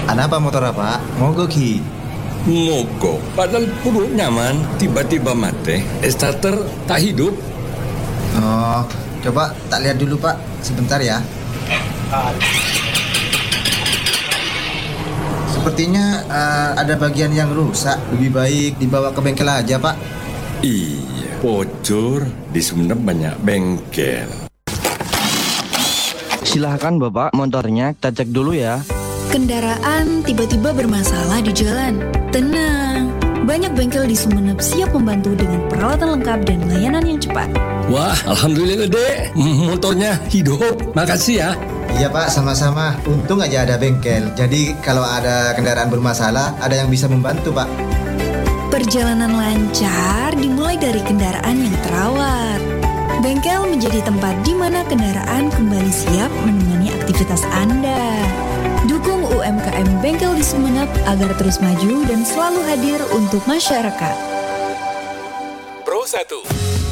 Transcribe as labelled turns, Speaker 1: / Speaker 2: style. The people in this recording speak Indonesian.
Speaker 1: Ada apa motor apa? Mogok Ki.
Speaker 2: Mogok, padahal perut nyaman, tiba-tiba mati. Starter tak hidup.
Speaker 1: Oh, coba tak lihat dulu Pak, sebentar ya. Sepertinya ada bagian yang rusak. Lebih baik dibawa ke bengkel aja Pak.
Speaker 2: Iya, bocor. Di Sumenep banyak bengkel.
Speaker 3: Silahkan Bapak, motornya kita cek dulu ya.
Speaker 4: Kendaraan tiba-tiba bermasalah di jalan. Tenang, banyak bengkel di Sumenep siap membantu dengan peralatan lengkap dan layanan yang cepat.
Speaker 2: Wah, alhamdulillah dek, motornya hidup. Makasih ya.
Speaker 1: Iya Pak, sama-sama. Untung aja ada bengkel. Jadi kalau ada kendaraan bermasalah, ada yang bisa membantu Pak.
Speaker 4: Perjalanan lancar dimulai dari kendaraan yang terawat. Bengkel menjadi tempat di mana kendaraan kembali siap menemani aktivitas Anda. Dukung UMKM Bengkel di Sumenep agar terus maju dan selalu hadir untuk masyarakat.
Speaker 5: Pro 1